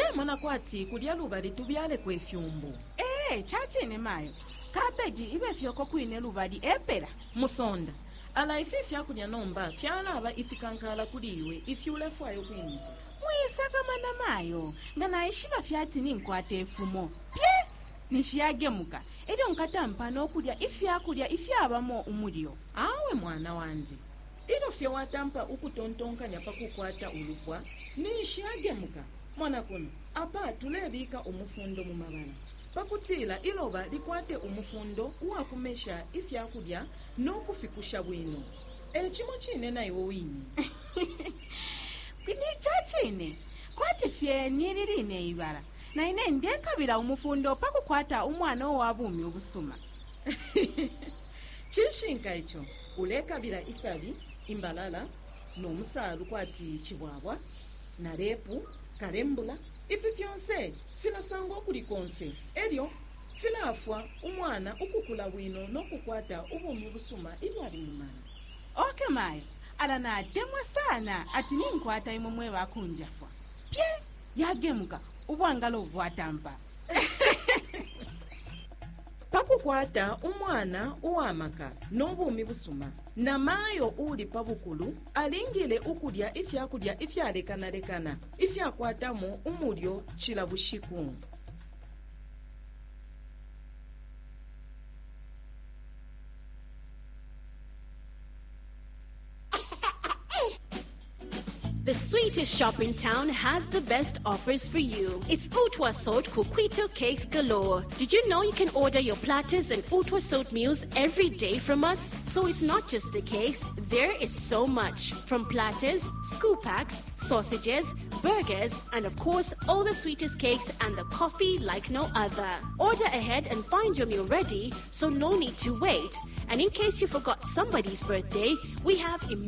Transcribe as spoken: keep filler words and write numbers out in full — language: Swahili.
mwana kwati kulya lubali tubyale kwefyumbu. Eh, chachine mayo. Kabeji ibe fyoko kwine lubali epera. Musonda. Ala ifi fyakulya nomba fyalaba ifikankala kuliwe ifyulefwayo kwini. Mwisaka mana mayo. Ngana ishiba fyati ninkwate efumo. Pye! Nishiyagemuka. Edo nkatampa n'okulya ifyakulya ifyabamo umulyo. Awe mwana wandi. Ilo fye watampa ukutontonkanya pakukwata ulupwa nishiyagemuka. Mwana kuno apa tulebika umufundo mu mabala. Pakutila iloba likwate umufundo uwakumesha ifyakulya n'okufikusha bwino. Echimo chine na iwo wini. Kwini chachine. Kwati fye nilirine ibara. Na ine ndekabira umufundo pakukwata umwana owabumi obusuma. Chishinka icho ulekabira isabi imbalala n'omusalu kwati chibwabwa na repu karembula ifi fyonse filasango okulikonse elyo filafwa umwana ukukula bwino n'okukwata ubumi obusuma ilwali mumana. Oke mayo ala na temwa sana ati ninkwata imwe bakunjafwa. Pye yagemuka ubwangalo bwatampa. Pakukwata umwana uwamaka n'obumi busuma na mayo uli pabukulu alingile ukulya ifyakulya ifyalekanalekana ifyakwatamo umulyo chilabushiku. The sweetest shop in town has the best offers for you. It's Utwa Salt Coquito Cakes galore. Did you know you can order your platters and Utwa Salt meals every day from us? So it's not just the cakes, there is so much. From platters, scoop packs, sausages, burgers, and of course, all the sweetest cakes and the coffee like no other. Order ahead and find your meal ready, so no need to wait. And in case you forgot somebody's birthday, we have